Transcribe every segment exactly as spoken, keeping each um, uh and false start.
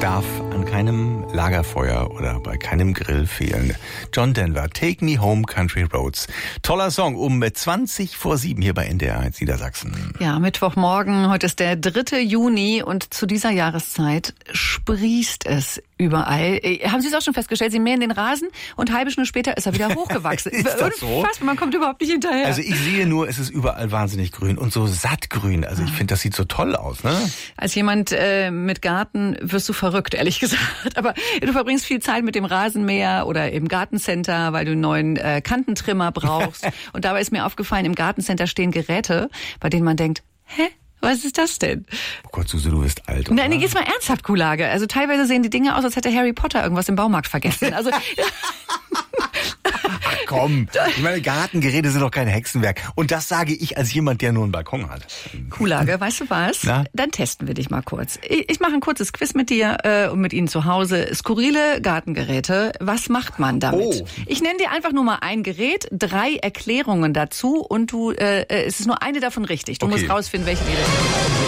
darf an keinem Lagerfeuer oder bei keinem Grill fehlen. John Denver, Take Me Home Country Roads. Toller Song, um zwanzig vor sieben hier bei N D R eins Niedersachsen. Ja, Mittwochmorgen, heute ist der dritte Juni und zu dieser Jahreszeit sprießt es überall. Haben Sie es auch schon festgestellt? Sie mähen den Rasen und eine halbe Stunde später ist er wieder hochgewachsen. Ist das so? Fast, man kommt überhaupt nicht hinterher. Also ich sehe nur, es ist überall wahnsinnig grün und so sattgrün. Also ich finde, das sieht so toll aus, ne? Als jemand äh, mit Garten wirst du verrückt, ehrlich gesagt. Aber du verbringst viel Zeit mit dem Rasenmäher oder im Gartencenter, weil du einen neuen äh, Kantentrimmer brauchst. Und dabei ist mir aufgefallen, im Gartencenter stehen Geräte, bei denen man denkt, hä? Was ist das denn? Oh Gott, Suse, du bist alt, oder? Nein, nee, jetzt mal ernsthaft, Kuhlage. Also teilweise sehen die Dinge aus, als hätte Harry Potter irgendwas im Baumarkt vergessen. Also Ach komm, ich meine, Gartengeräte sind doch kein Hexenwerk. Und das sage ich als jemand, der nur einen Balkon hat. Kuhlage, weißt du was? Na? Dann testen wir dich mal kurz. Ich, ich mache ein kurzes Quiz mit dir äh, und mit Ihnen zu Hause. Skurrile Gartengeräte, was macht man damit? Oh. Ich nenne dir einfach nur mal ein Gerät, drei Erklärungen dazu und du, äh, es ist nur eine davon richtig. Du Okay. musst rausfinden, welche die das ist.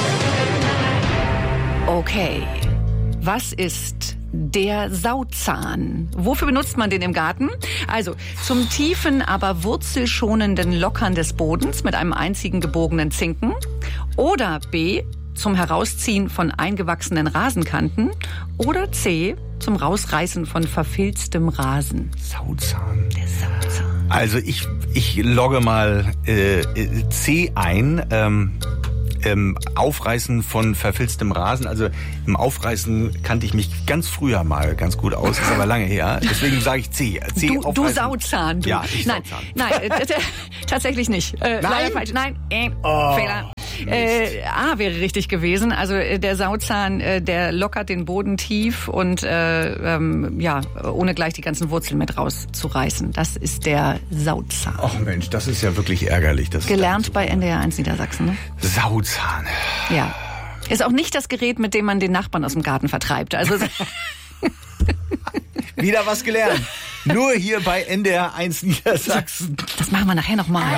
Okay, was ist der Sauzahn? Wofür benutzt man den im Garten? Also zum tiefen, aber wurzelschonenden Lockern des Bodens mit einem einzigen gebogenen Zinken. Oder B, zum Herausziehen von eingewachsenen Rasenkanten. Oder C, zum Rausreißen von verfilztem Rasen. Sauzahn. Der Sauzahn. Also ich, ich logge mal äh, C ein. Ähm, ähm, Aufreißen von verfilztem Rasen. Also im Aufreißen kannte ich mich ganz früher mal ganz gut aus. Ist aber lange her. Deswegen sage ich C. C Du, du Aufreißen. Sauzahn. Du. Ja, ich nein, Sauzahn. nein, äh, t- tatsächlich nicht. Äh, Nein? Leider falsch. Nein, äh, Oh, Fehler. Äh, A wäre richtig gewesen. Also äh, der Sauzahn, äh, der lockert den Boden tief und äh, ähm, ja, ohne gleich die ganzen Wurzeln mit rauszureißen. Das ist der Sauzahn. Ach Mensch, das ist ja wirklich ärgerlich. Das Gelernt bei N D R eins Niedersachsen, ne? Sauzahn. Ja. Ist auch nicht das Gerät, mit dem man den Nachbarn aus dem Garten vertreibt. Also Wieder was gelernt. Nur hier bei N D R eins Niedersachsen. das machen wir nachher nochmal.